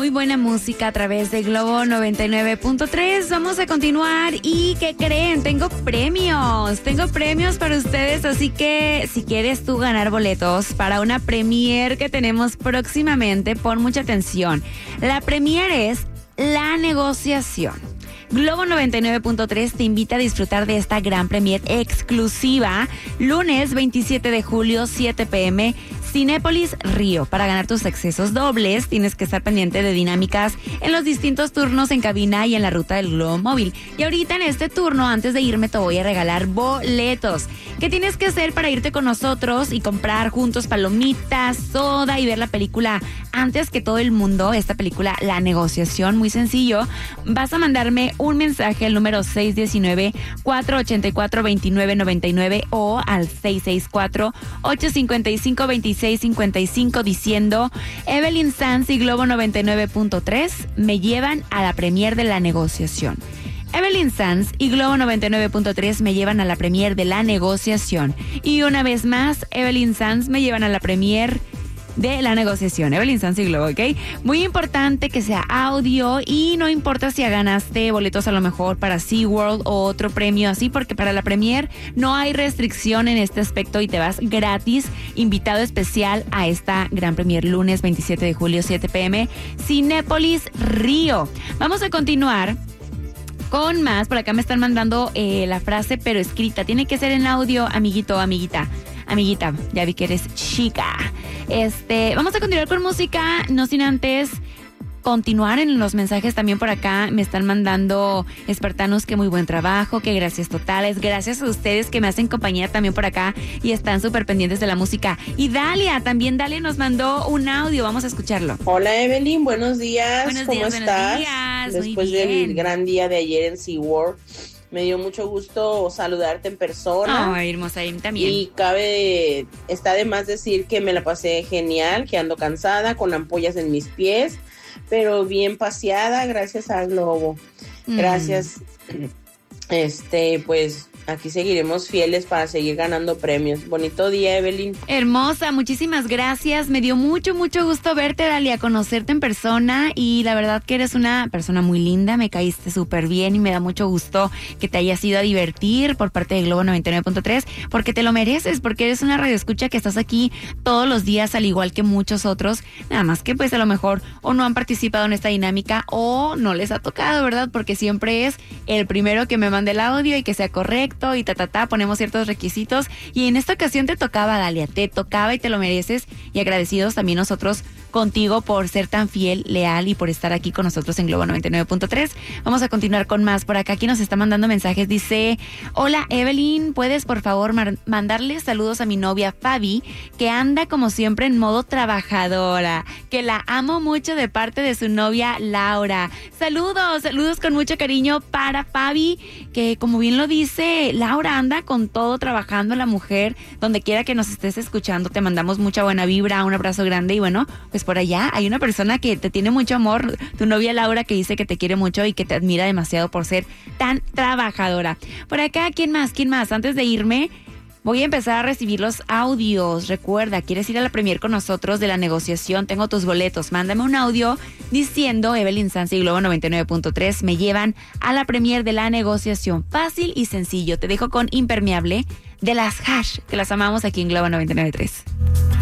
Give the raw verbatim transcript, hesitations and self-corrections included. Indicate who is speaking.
Speaker 1: muy buena música a través de Globo noventa y nueve punto tres. Vamos a continuar y ¿qué creen? Tengo premios, tengo premios para ustedes, así que si quieres tú ganar boletos para una premier que tenemos próximamente, pon mucha atención. La premier es La Negociación. Globo noventa y nueve punto tres te invita a disfrutar de esta gran premier exclusiva lunes veintisiete de julio, siete pe eme, Cinépolis Río. Para ganar tus accesos dobles tienes que estar pendiente de dinámicas en los distintos turnos en cabina y en la ruta del Globo Móvil. Y ahorita en este turno, antes de irme, te voy a regalar boletos. ¿Qué tienes que hacer para irte con nosotros y comprar juntos palomitas, soda y ver la película antes que todo el mundo? Esta película, La Negociación, muy sencillo. Vas a mandarme un mensaje al número seis uno nueve, cuatro ocho cuatro, dos nueve nueve nueve o al seis seis cuatro, ocho cinco cinco, dos seis cinco cinco diciendo Evelyn Sanz y Globo noventa y nueve punto tres me llevan a la premier de La Negociación. Evelyn Sanz y Globo noventa y nueve punto tres me llevan a la premier de La Negociación. Y una vez más, Evelyn Sanz me llevan a la premier de La Negociación. Evelyn Sanz y Globo, ¿ok? Muy importante que sea audio y no importa si ganaste boletos a lo mejor para SeaWorld o otro premio así, porque para la premier no hay restricción en este aspecto y te vas gratis, invitado especial a esta gran premier lunes veintisiete de julio, siete pe eme, Cinépolis Río. Vamos a continuar con más. Por acá me están mandando eh, la frase, pero escrita. Tiene que ser en audio, amiguito o amiguita. Amiguita, ya vi que eres chica. Este, vamos a continuar con música, no sin antes continuar en los mensajes también por acá. Me están mandando espartanos que muy buen trabajo, que gracias totales. Gracias a ustedes que me hacen compañía también por acá y están súper pendientes de la música. Y Dalia, también Dalia nos mandó un audio, vamos a escucharlo.
Speaker 2: Hola Evelyn, buenos días.
Speaker 1: Buenos
Speaker 2: ¿Cómo
Speaker 1: días,
Speaker 2: estás?
Speaker 1: Buenos días,
Speaker 2: Después
Speaker 1: muy bien.
Speaker 2: del gran día de ayer en SeaWorld, me dio mucho gusto saludarte en persona.
Speaker 1: Ay, hermosa, ahí también.
Speaker 2: Y cabe, está de más decir que me la pasé genial, que ando cansada, con ampollas en mis pies, pero bien paseada, gracias al Globo.
Speaker 1: Mm.
Speaker 2: Gracias. Este, pues aquí seguiremos fieles para seguir ganando premios. Bonito día, Evelyn.
Speaker 1: Hermosa, muchísimas gracias. Me dio mucho, mucho gusto verte, Dalia, conocerte en persona y la verdad que eres una persona muy linda, me caíste súper bien y me da mucho gusto que te hayas ido a divertir por parte de Globo noventa y nueve punto tres, porque te lo mereces, porque eres una radioescucha que estás aquí todos los días al igual que muchos otros, nada más que pues a lo mejor o no han participado en esta dinámica o no les ha tocado, ¿verdad? Porque siempre es el primero que me mande el audio y que sea correcto y ta, ta, ta, ponemos ciertos requisitos y en esta ocasión te tocaba, Dalia, te tocaba y te lo mereces y agradecidos también nosotros contigo por ser tan fiel, leal y por estar aquí con nosotros en Globo noventa y nueve punto tres. Vamos a continuar con más por acá. Aquí nos está mandando mensajes, dice, hola Evelyn, ¿puedes por favor mar- mandarle saludos a mi novia Fabi, que anda como siempre en modo trabajadora, que la amo mucho de parte de su novia Laura? Saludos, saludos con mucho cariño para Fabi, que como bien lo dice, Laura anda con todo trabajando, la mujer, donde quiera que nos estés escuchando, te mandamos mucha buena vibra, un abrazo grande y bueno, pues por allá hay una persona que te tiene mucho amor, tu novia Laura, que dice que te quiere mucho y que te admira demasiado por ser tan trabajadora. Por acá, ¿quién más? ¿Quién más? Antes de irme, voy a empezar a recibir los audios. Recuerda, ¿quieres ir a la premier con nosotros de La Negociación? Tengo tus boletos. Mándame un audio diciendo Evelyn Sanz y Globo noventa y nueve punto tres me llevan a la premier de La Negociación. Fácil y sencillo. Te dejo con Impermeable de las Hash, que las amamos aquí en Globo noventa y nueve punto tres.